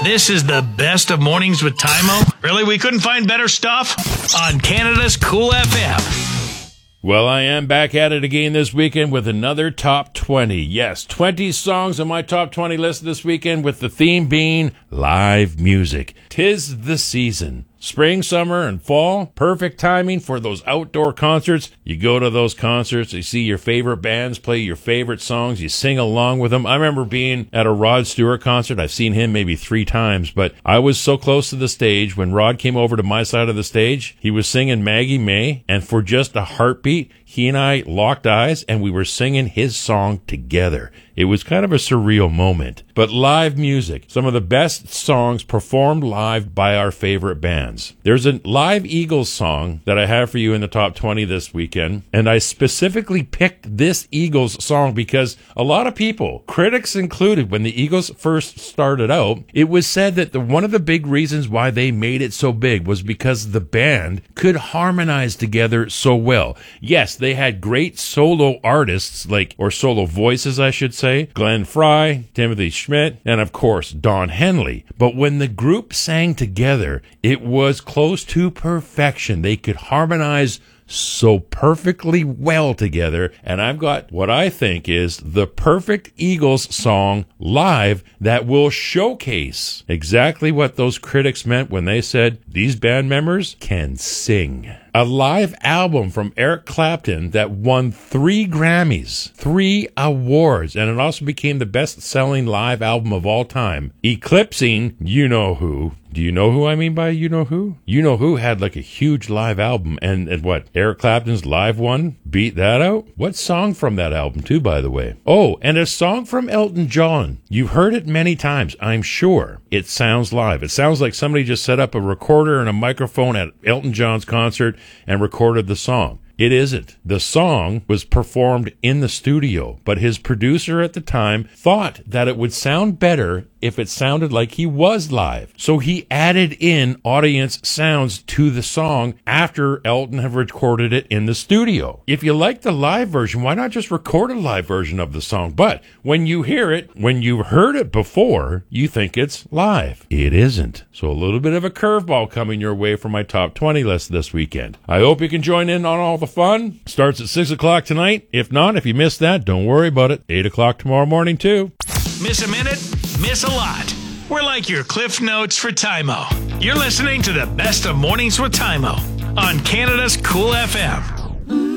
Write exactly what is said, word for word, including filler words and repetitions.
This is the best of Mornings with Tymo. Really, we couldn't find better stuff on Canada's Cool F M. Well, I am back at it again this weekend with another Top twenty. Yes, twenty songs on my Top twenty list this weekend, with the theme being live music. 'Tis the season. Spring, summer, and fall, perfect timing for those outdoor concerts. You go to those concerts, you see your favorite bands play your favorite songs, you sing along with them. I remember being at a Rod Stewart concert. I've seen him maybe three times, but I was so close to the stage. When Rod came over to my side of the stage, he was singing Maggie May, and for just a heartbeat, he and I locked eyes, and we were singing his song together. It was kind of a surreal moment. But live music, some of the best songs performed live by our favorite bands. There's a live Eagles song that I have for you in the Top twenty this weekend, and I specifically picked this Eagles song because a lot of people, critics included, when the Eagles first started out, it was said that the, one of the big reasons why they made it so big was because the band could harmonize together so well. Yes, they had great solo artists, like, or solo voices, I should say, Glenn Frey, Timothy Schmidt, and of course, Don Henley. But when the group sang together, it was close to perfection. They could harmonize so perfectly well together, and I've got what I think is the perfect Eagles song live that will showcase exactly what those critics meant when they said these band members can sing. A live album from Eric Clapton that won three Grammys, three awards, and it also became the best-selling live album of all time, eclipsing You Know Who. Do you know who I mean by You Know Who? You Know Who had like a huge live album, and, and what, Eric Clapton's live one beat that out? What song from that album, too, by the way? Oh, and a song from Elton John. You've heard it many times, I'm sure. It sounds live. It sounds like somebody just set up a recorder and a microphone at Elton John's concert and recorded the song. It isn't. The song was performed in the studio, but his producer at the time thought that it would sound better if it sounded like he was live. So he added in audience sounds to the song after Elton had recorded it in the studio. If you like the live version, why not just record a live version of the song? But when you hear it, when you've heard it before, you think it's live. It isn't. So a little bit of a curveball coming your way for my Top twenty list this weekend. I hope you can join in on all the fun. Starts at six o'clock tonight. If not, if you missed that, don't worry about it. eight o'clock tomorrow morning, too. Miss a minute? Miss a lot. We're like your Cliff Notes for Tymo. You're listening to the best of Mornings with Tymo on Canada's Cool F M.